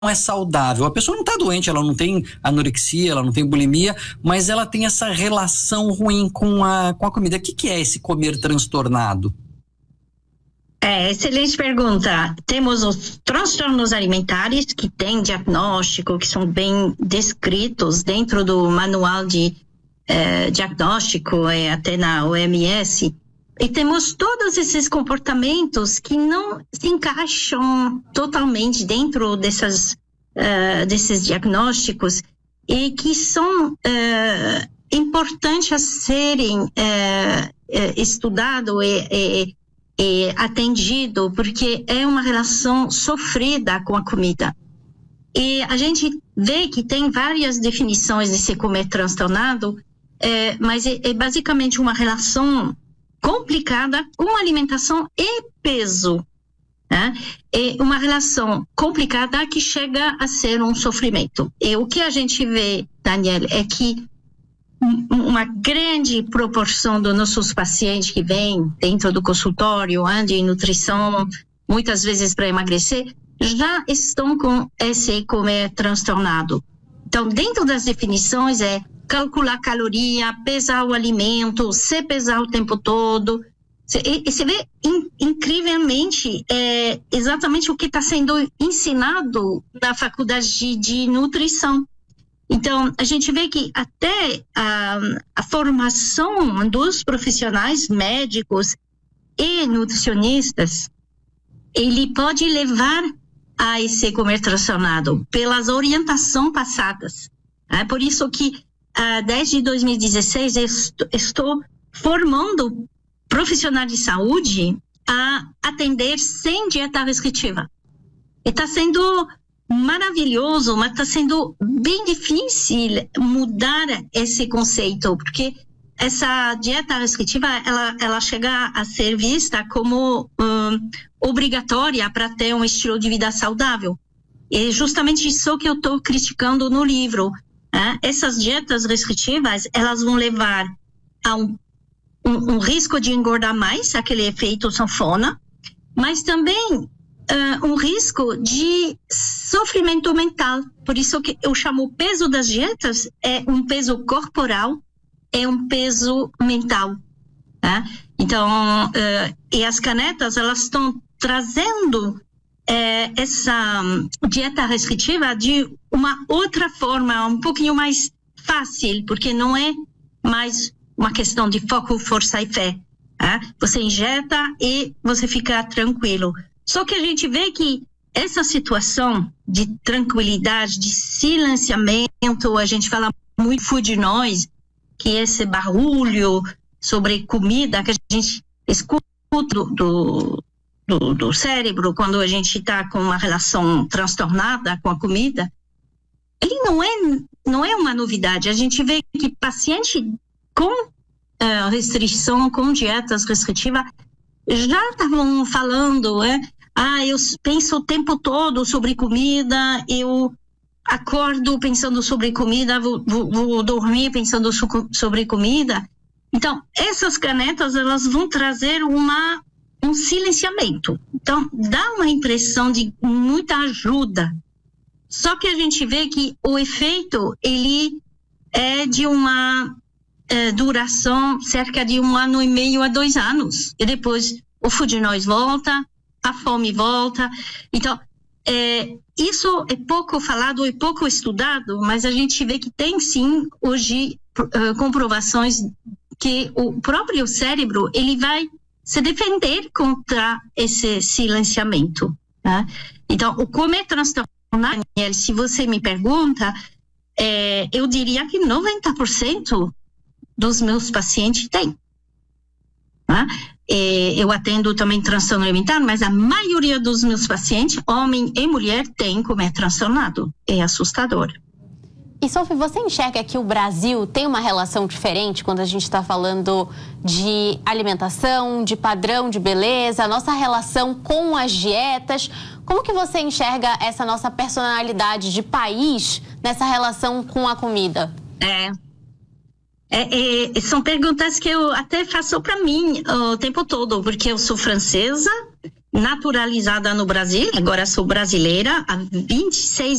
é saudável. A pessoa não está doente, ela não tem anorexia, ela não tem bulimia, mas ela tem essa relação ruim com a comida. O que é esse comer transtornado? Excelente pergunta. Temos os transtornos alimentares que têm diagnóstico, que são bem descritos dentro do manual de diagnóstico, até na OMS. E temos todos esses comportamentos que não se encaixam totalmente dentro desses diagnósticos e que são importantes a serem estudados e atendido, porque é uma relação sofrida com a comida. E a gente vê que tem várias definições desse comer transtornado, mas é basicamente uma relação complicada com alimentação e peso. Né? É uma relação complicada que chega a ser um sofrimento. E o que a gente vê, Daniel, é que uma grande proporção dos nossos pacientes que vêm dentro do consultório de nutrição, muitas vezes para emagrecer, já estão com esse comer transtornado. Então, dentro das definições calcular caloria, pesar o alimento, se pesar o tempo todo. E você vê incrivelmente exatamente o que está sendo ensinado na faculdade de nutrição. Então, a gente vê que até a formação dos profissionais médicos e nutricionistas, ele pode levar a esse comer transtornado pelas orientações passadas. É por isso que, desde 2016, estou formando profissionais de saúde a atender sem dieta restritiva. E está sendo maravilhoso, mas está sendo bem difícil mudar esse conceito, porque essa dieta restritiva, ela chega a ser vista como obrigatória para ter um estilo de vida saudável. E justamente isso que eu estou criticando no livro. Essas dietas restritivas, elas vão levar a um risco de engordar mais, aquele efeito sanfona, mas também um risco de sofrimento mental. Por isso que eu chamo o peso das dietas um peso corporal, é um peso mental. Tá? Então, e as canetas, elas estão trazendo essa dieta restritiva de uma outra forma, um pouquinho mais fácil, porque não é mais uma questão de foco, força e fé. Tá? Você injeta e você fica tranquilo. Só que a gente vê que essa situação de tranquilidade, de silenciamento, a gente fala muito food noise, que é esse barulho sobre comida que a gente escuta do cérebro quando a gente está com uma relação transtornada com a comida, ele não é uma novidade. A gente vê que paciente com restrição, com dietas restritivas, já estavam falando, eu penso o tempo todo sobre comida, eu acordo pensando sobre comida, vou dormir pensando sobre comida. Então, essas canetas, elas vão trazer um silenciamento. Então, dá uma impressão de muita ajuda. Só que a gente vê que o efeito, ele é de uma duração cerca de 1 ano e meio a 2 anos. E depois o food noise volta, a fome volta. Então, isso é pouco falado e pouco estudado, mas a gente vê que tem sim hoje comprovações que o próprio cérebro, ele vai se defender contra esse silenciamento. Tá? Então, o comer transtornado, se você me pergunta, eu diria que 90% dos meus pacientes têm. Tá? Eu atendo também transtorno alimentar, mas a maioria dos meus pacientes, homem e mulher, tem comer transtornado. É assustador. E, Sophie, você enxerga que o Brasil tem uma relação diferente quando a gente está falando de alimentação, de padrão de beleza, a nossa relação com as dietas? Como que você enxerga essa nossa personalidade de país nessa relação com a comida? São perguntas que eu até faço para mim o tempo todo, porque eu sou francesa naturalizada no Brasil, agora sou brasileira há 26